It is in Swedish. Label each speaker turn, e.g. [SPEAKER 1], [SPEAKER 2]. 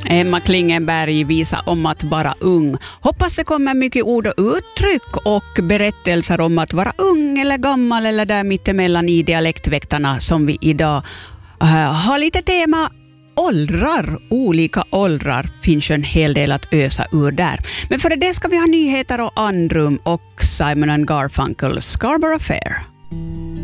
[SPEAKER 1] Emma Klingenberg visar om att vara ung. Hoppas det kommer mycket ord och uttryck och berättelser om att vara ung eller gammal eller där mittemellan i dialektväktarna som vi idag har lite tema åldrar. Olika åldrar finns ju en hel del att ösa ur där. Men för det ska vi ha nyheter och andrum och Simon & Garfunkel Scarborough Fair.